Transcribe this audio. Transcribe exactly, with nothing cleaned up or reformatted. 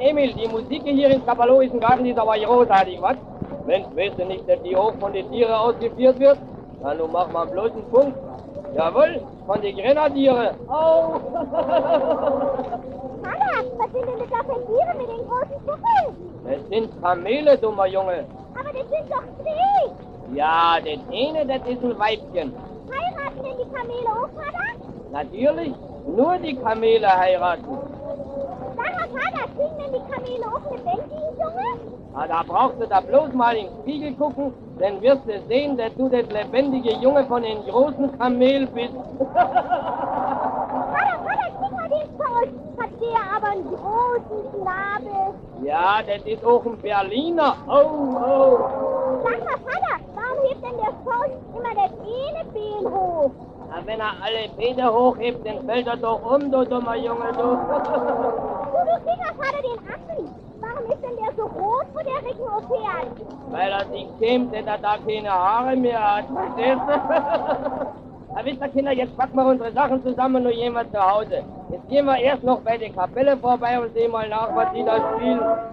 Emil, die Musik hier im Kapalowischen Garten ist aber großartig, was? Mensch, weißt du nicht, dass die auch von den Tieren ausgeführt wird? Na, nun mach mal bloß einen Punkt. Jawohl, von den Grenadiere. Au! Vater, was sind denn das da für Tiere mit den großen Buckeln? Das sind Kamele, dummer Junge. Aber das sind doch zwei. Ja, das eine, das ist ein Weibchen. Heiraten denn die Kamele auch, Vater? Natürlich, nur die Kamele heiraten. Sag mal, Vater, kriegen denn die Kamele auch lebendige Junge? Na, da brauchst du da bloß mal in den Spiegel gucken, dann wirst du sehen, dass du das lebendige Junge von den großen Kamel bist. Vater, Vater, guck mal den Faust. Hat der aber einen großen Schnabel. Ja, das ist auch ein Berliner. Oh, oh. Sag mal, Vater, warum hebt denn der Faust immer das eine Bein hoch? Na, wenn er alle Beine hochhebt, dann fällt er doch um, du dummer Junge, du. Du, du Fingervater, den Affen. Warum ist denn der so rot, wo der Rücken aufhört? Weil er sich schämt, dass er da keine Haare mehr hat, verstehst du? Na, wisst ihr, Kinder, jetzt packen wir unsere Sachen zusammen und nur jemand zu Hause. Jetzt gehen wir erst noch bei der Kapelle vorbei und sehen mal nach, was die da spielen.